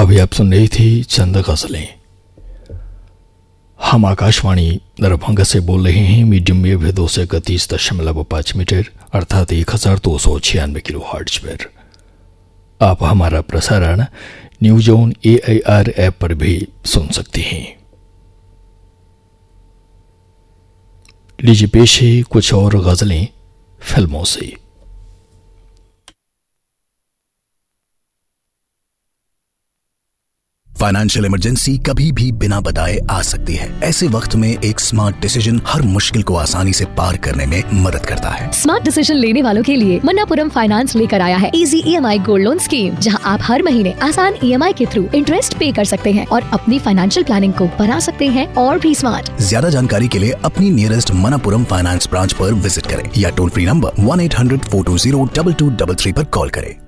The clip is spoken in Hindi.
अभी आप सुन रही थी चंद गजलें। हम आकाशवाणी दरभंगा से बोल रहे हैं। मीडियम वेव 231.5 मीटर अर्थात 1296 किलो हर्ट्ज पर। आप हमारा प्रसारण न्यूज ऑन AIR ऐप पर भी सुन सकते हैं। लीजिए पेश है कुछ और गजलें फिल्मों से। फाइनेंशियल इमरजेंसी कभी भी बिना बताए आ सकती है। ऐसे वक्त में एक स्मार्ट डिसीजन हर मुश्किल को आसानी से पार करने में मदद करता है। स्मार्ट डिसीजन लेने वालों के लिए मन्नापुरम फाइनेंस लेकर आया है easy EMI gold loan scheme, जहां आप हर महीने आसान EMI के थ्रू इंटरेस्ट पे कर सकते हैं और अपनी फाइनेंशियल प्लानिंग को बना सकते हैं और भी स्मार्ट। ज्यादा जानकारी के लिए अपनी नियरेस्ट मन्नापुरम फाइनेंस ब्रांच पर विजिट करें या टोल फ्री नंबर 1-800-420-2233 पर कॉल करें।